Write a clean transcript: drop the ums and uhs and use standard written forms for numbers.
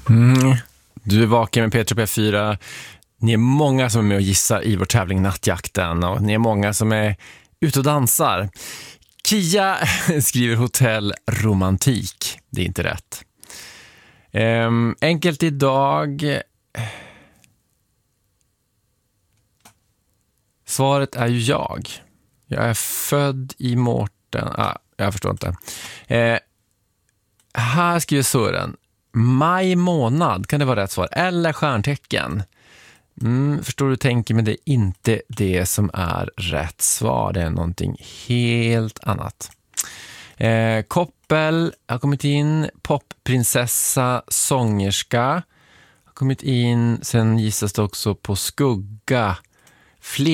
Du är vaken med Petra P4. Ni är många som är med och gissar i vår tävling Nattjakten. Och ni är många som är ute och dansar. Kia skriver hotell romantik. Det är inte rätt. Enkelt idag. Svaret är ju jag. Jag är född i Mårten. Jag förstår inte. Här skriver Sören. Maj månad, kan det vara rätt svar? Eller stjärntecken? Förstår du tänker, men det är inte det som är rätt svar. Det är någonting helt annat. Koppel har kommit in. Popprinsessa, sångerska har kommit in. Sen gissas det också på skugga.